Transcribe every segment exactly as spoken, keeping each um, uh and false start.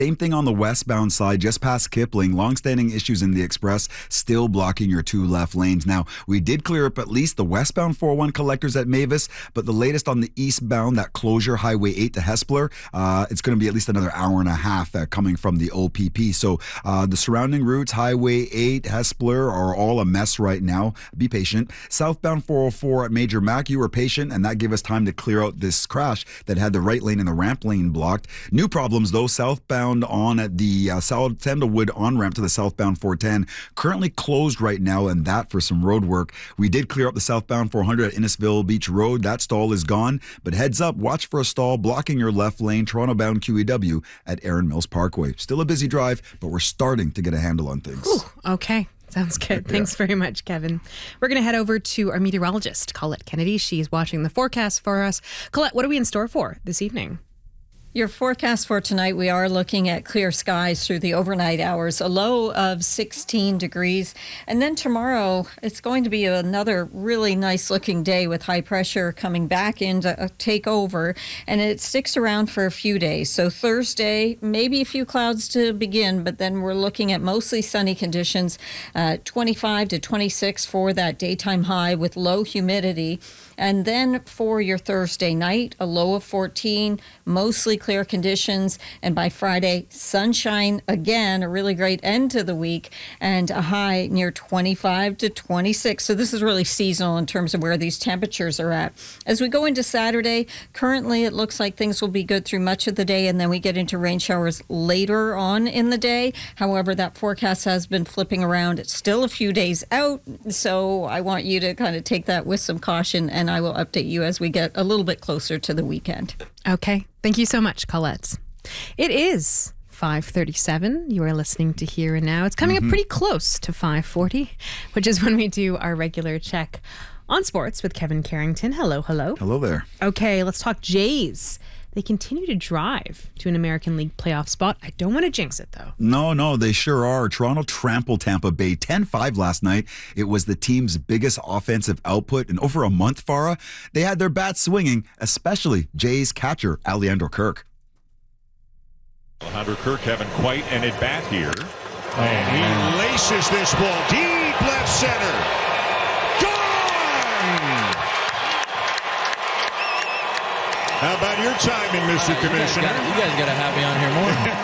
Same thing on the westbound side, just past Kipling. Longstanding issues in the express, still blocking your two left lanes. Now, we did clear up at least the westbound four oh one collectors at Mavis, but the latest on the eastbound, that closure, Highway eight to Hespeler, uh, it's going to be at least another hour and a half uh, coming from the O P P. So uh, the surrounding routes, Highway eight, Hespeler, are all a mess right now. Be patient. Southbound four oh four at Major Mac, you were patient, and that gave us time to clear out this crash that had the right lane and the ramp lane blocked. New problems, though, southbound on at the uh, South Sandalwood on-ramp to the southbound four ten, currently closed right now, and that for some road work. We did clear up the southbound four hundred at Innisfil Beach Road. That stall is gone, but heads up, watch for a stall blocking your left lane, Toronto-bound Q E W at Erin Mills Parkway. Still a busy drive, but we're starting to get a handle on things. Ooh, okay. Sounds good. Thanks yeah. very much, Kevin. We're going to head over to our meteorologist, Colette Kennedy. She's watching the forecast for us. Colette, what are we in store for this evening? Your forecast for tonight, we are looking at clear skies through the overnight hours, a low of sixteen degrees. And then tomorrow, it's going to be another really nice looking day with high pressure coming back in to uh, take over. And it sticks around for a few days. So Thursday, maybe a few clouds to begin, but then we're looking at mostly sunny conditions, uh, twenty-five to twenty-six for that daytime high with low humidity. And then for your Thursday night, a low of fourteen, mostly clear conditions. And by Friday, sunshine again, a really great end to the week, and a high near twenty-five to twenty-six. So this is really seasonal in terms of where these temperatures are at. As we go into Saturday, currently it looks like things will be good through much of the day, and then we get into rain showers later on in the day. However, that forecast has been flipping around. It's still a few days out, so I want you to kind of take that with some caution, and I will update you as we get a little bit closer to the weekend. Okay. Thank you so much, Colette. It is five thirty-seven. You are listening to Here and Now. It's coming mm-hmm. up pretty close to five forty, which is when we do our regular check on sports with Kevin Carrington. Hello, hello. Hello there. Okay, let's talk Jays. They continue to drive to an American League playoff spot. I don't want to jinx it, though. No, no, they sure are. Toronto trampled Tampa Bay ten five last night. It was the team's biggest offensive output in over a month, Farah. They had their bats swinging, especially Jays catcher Alejandro Kirk. Alejandro Kirk having quite an at-bat here. And he laces this ball deep left center. How about your timing, Mister Uh, Commissioner? You guys got to have me on here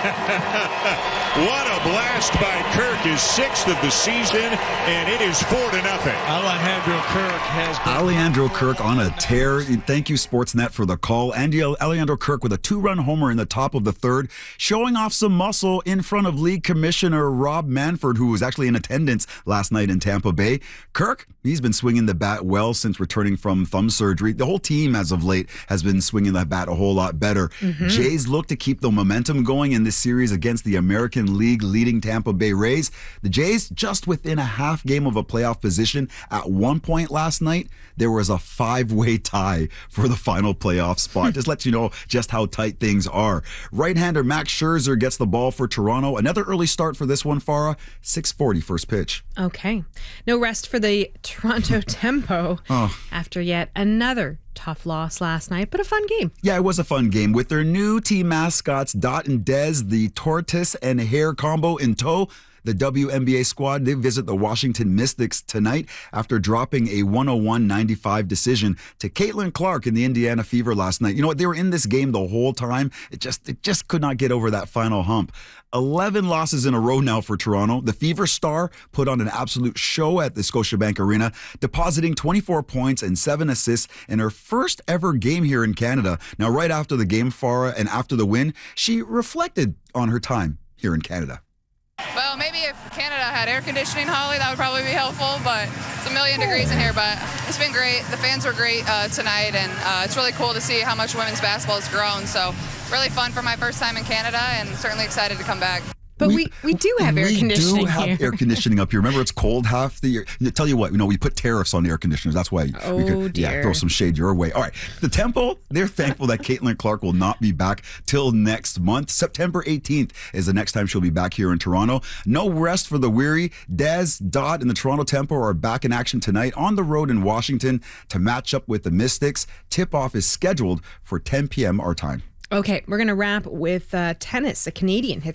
more. What a blast by Kirk, his sixth of the season, and it is four to nothing. Alejandro Kirk has been... Alejandro Kirk on a tear. Thank you, Sportsnet, for the call. Andy Alejandro Kirk with a two-run homer in the top of the third, showing off some muscle in front of League Commissioner Rob Manfred, who was actually in attendance last night in Tampa Bay. Kirk, he's been swinging the bat well since returning from thumb surgery. The whole team, as of late, has been swinging that bat a whole lot better. Mm-hmm. Jays look to keep the momentum going in this series against the American League leading Tampa Bay Rays. The Jays just within a half game of a playoff position. At one point last night, there was a five-way tie for the final playoff spot. Just lets you know just how tight things are. Right-hander Max Scherzer gets the ball for Toronto. Another early start for this one, Farah. six forty first pitch. Okay. No rest for the Toronto Tempo oh. after yet another tough loss last night, but a fun game. Yeah, it was a fun game. With their new team mascots, Dot and Dez, the tortoise and hare combo in tow, the W N B A squad, they visit the Washington Mystics tonight after dropping a one oh one ninety-five decision to Caitlin Clark in the Indiana Fever last night. You know what? They were in this game the whole time. It just it just could not get over that final hump. eleven losses in a row now for Toronto. The Fever star put on an absolute show at the Scotiabank Arena, depositing twenty-four points and seven assists in her first ever game here in Canada. Now, right after the game, Farah, and after the win, she reflected on her time here in Canada. Well, maybe if Canada had air conditioning, Holly, that would probably be helpful, but it's a million degrees in here, but it's been great. The fans were great uh, tonight, and uh, it's really cool to see how much women's basketball has grown, so really fun for my first time in Canada, and certainly excited to come back. But we, we, we do have air conditioning We do have here. air conditioning up here. Remember, it's cold half the year. I tell you what, you know, we put tariffs on the air conditioners. That's why oh, we could dear. yeah, throw some shade your way. All right. The Tempo, they're thankful that Caitlin Clark will not be back till next month. September eighteenth is the next time she'll be back here in Toronto. No rest for the weary. Dez, Dot, and the Toronto Tempo are back in action tonight on the road in Washington to match up with the Mystics. Tip-off is scheduled for ten p.m. our time. Okay, we're going to wrap with uh, tennis. A Canadian hit